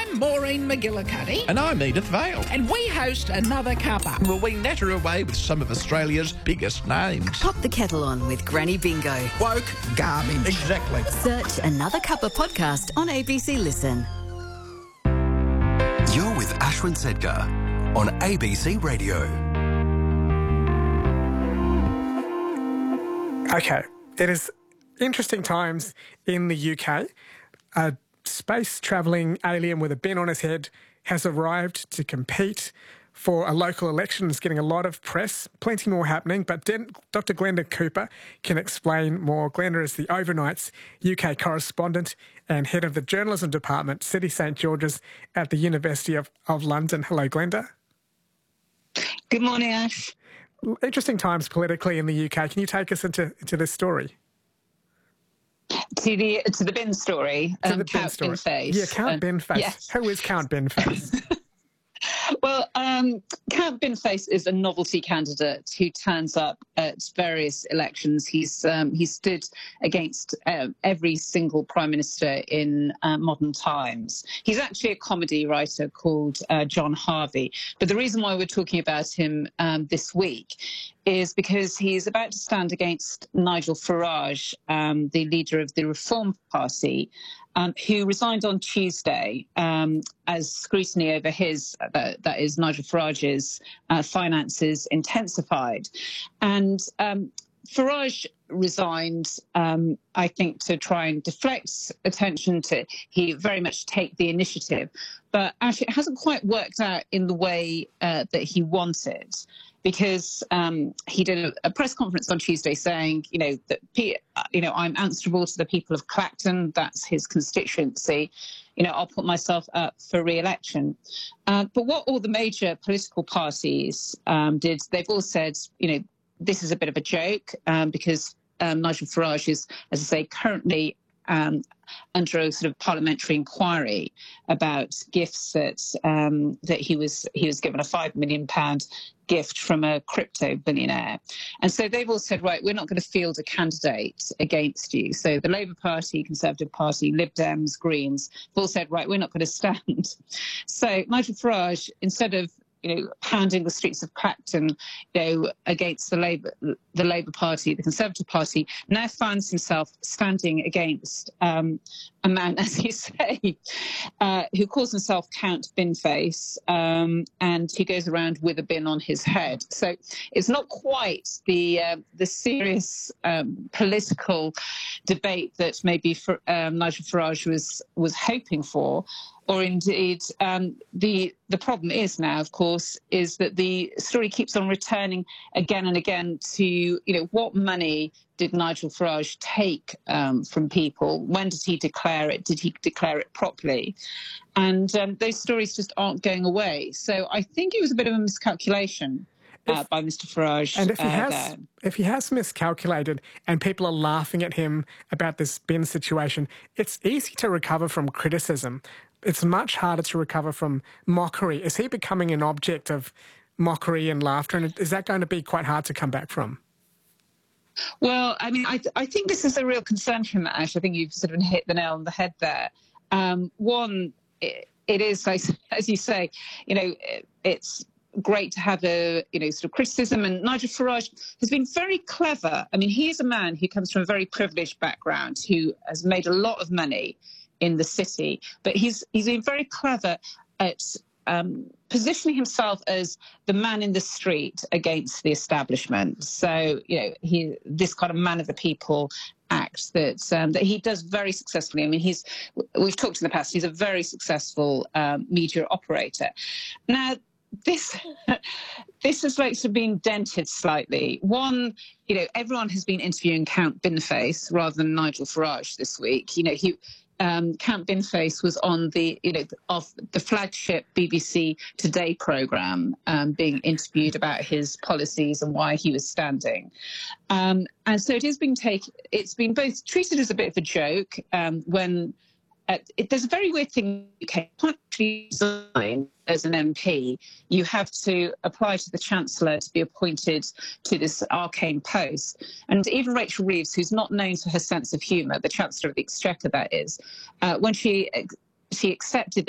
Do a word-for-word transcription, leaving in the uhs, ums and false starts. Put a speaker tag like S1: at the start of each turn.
S1: I'm Maureen McGillicuddy.
S2: And I'm Edith Vale.
S1: And we host Another Cuppa.
S2: Well, we natter away with some of Australia's biggest names.
S3: Pop the kettle on with Granny Bingo.
S2: Woke.
S1: Garbage.
S2: Exactly.
S3: Search Another Cuppa podcast on A B C Listen.
S4: You're with Ashwin Sedgar on A B C Radio.
S5: Okay, it is interesting times in the U K. A space travelling alien with a bin on his head has arrived to compete for a local election. It's getting a lot of press, plenty more happening, but Den- Doctor Glenda Cooper can explain more. Glenda is the Overnight's U K correspondent and head of the journalism department, City St George's at the University of, of London. Hello, Glenda.
S6: Good morning, Ash.
S5: Interesting times politically in the U K. Can you take us into, into this story?
S6: To the to the bin story,
S5: To
S6: um,
S5: the
S6: Count
S5: bin story.
S6: Binface.
S5: Yeah, Count
S6: Um,
S5: Binface.
S6: yes.
S5: Who is Count Binface?
S6: Well, um, Count Binface is a novelty candidate who turns up at various elections. He's um, he stood against um, every single prime minister in uh, modern times. He's actually a comedy writer called uh, John Harvey. But the reason why we're talking about him um, this week is because he's about to stand against Nigel Farage, um, the leader of the Reform Party, um, who resigned on Tuesday um, as scrutiny over his, uh, that is Nigel Farage's, uh, finances intensified. And um, Farage resigned, um, I think, to try and deflect attention to, he very much take the initiative. But actually it hasn't quite worked out in the way uh, that he wanted. Because um, he did a, a press conference on Tuesday saying, you know, that you know I'm answerable to the people of Clacton. That's his constituency. You know, I'll put myself up for re-election. Uh, but what all the major political parties um, did, they've all said, you know, this is a bit of a joke um, because um, Nigel Farage is, as I say, currently Um, under a sort of parliamentary inquiry about gifts that um, that he was he was given a five million pound gift from a crypto billionaire, and so they've all said, right, we're not going to field a candidate against you. So the Labour Party, Conservative Party, Lib Dems, Greens have all said, right, we're not going to stand. So Nigel Farage, instead of you know, pounding the streets of Clacton, you know, against the Labour, the Labour Party, the Conservative Party, now finds himself standing against um, a man, as you say, uh, who calls himself Count Binface, um, and he goes around with a bin on his head. So it's not quite the uh, the serious um, political debate that maybe for, um, Nigel Farage was was hoping for. Or indeed, um, the the problem is now, of course, is that the story keeps on returning again and again to, you know, what money did Nigel Farage take um, from people? When did he declare it? Did he declare it properly? And um, those stories just aren't going away. So I think it was a bit of a miscalculation uh, by Mister Farage.
S5: And if he
S6: uh,
S5: has,
S6: there.
S5: if he has miscalculated, and people are laughing at him about this bin situation, it's easy to recover from criticism. It's much harder to recover from mockery. Is he becoming an object of mockery and laughter? And is that going to be quite hard to come back from?
S6: Well, I mean, I, th- I think this is a real concern for him, Ash. I think you've sort of hit the nail on the head there. Um, one, it, it is, as, as you say, you know, it, it's great to have a, you know, sort of criticism. And Nigel Farage has been very clever. I mean, he is a man who comes from a very privileged background, who has made a lot of money in the city, but he's he's been very clever at um, positioning himself as the man in the street against the establishment. So, you know, he this kind of man of the people act that um, that he does very successfully. I mean, he's we've talked in the past. He's a very successful um, media operator. Now, this this has like sort of been dented slightly. One, you know, everyone has been interviewing Count Binface rather than Nigel Farage this week. You know, he. Um, Count Binface was on the, you know, of the flagship B B C Today programme, um, being interviewed about his policies and why he was standing, um, and so it has been taken. It's been both treated as a bit of a joke um, when. Uh, it, there's a very weird thing. You can't actually resign as an M P. You have to apply to the Chancellor to be appointed to this arcane post. And even Rachel Reeves, who's not known for her sense of humour, the Chancellor of the Exchequer, that is, uh, when she she accepted